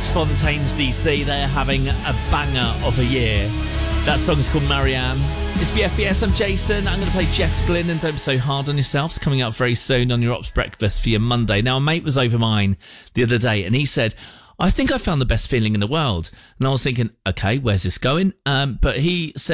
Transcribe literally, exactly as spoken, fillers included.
Chris Fontaine's D C. They're having a banger of a year. That song is called Marianne. It's B F B S. I'm Jason. I'm going to play Jess Glynn and Don't Be So Hard on Yourself. It's coming up very soon on your Ops Breakfast for your Monday. Now, a mate was over mine the other day and he said, I think I found the best feeling in the world. And I was thinking, okay, where's this going? Um, but he said,